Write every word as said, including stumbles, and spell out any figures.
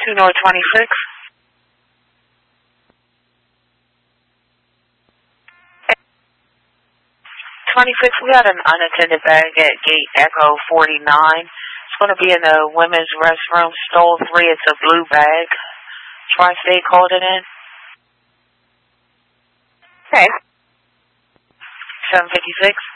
two North twenty-six. twenty-six, we got an unattended bag at gate Echo forty-nine. It's going to be in the women's restroom, stole three. It's a blue bag. Tri-State called it in. Okay. seven fifty-six.